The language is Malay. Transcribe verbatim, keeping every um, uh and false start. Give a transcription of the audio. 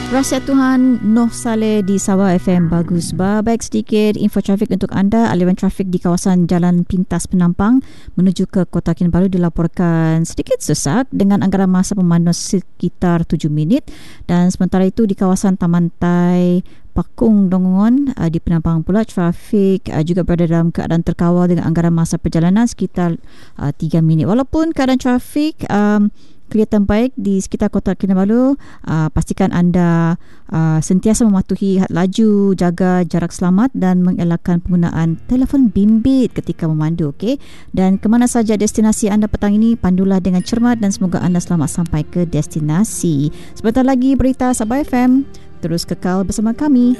Rahsiat Tuhan, Noh Saleh di Sabah F M. Bagus. Baik, sedikit info trafik untuk anda. Aliran trafik di kawasan Jalan Pintas Penampang menuju ke Kota Kinabalu dilaporkan sedikit sesak dengan anggaran masa pemandu sekitar tujuh minit. Dan sementara itu di kawasan Taman Tai Pakung Dongongon uh, di Penampang pula trafik uh, juga berada dalam keadaan terkawal dengan anggaran masa perjalanan sekitar uh, tiga minit. Walaupun keadaan trafik um, kelihatan baik di sekitar Kota Kinabalu, uh, pastikan anda uh, sentiasa mematuhi had laju, jaga jarak selamat dan mengelakkan penggunaan telefon bimbit ketika memandu. Okay? Dan kemana saja destinasi anda petang ini, pandulah dengan cermat dan semoga anda selamat sampai ke destinasi. Sebentar lagi berita Sabah F M. Terus kekal bersama kami.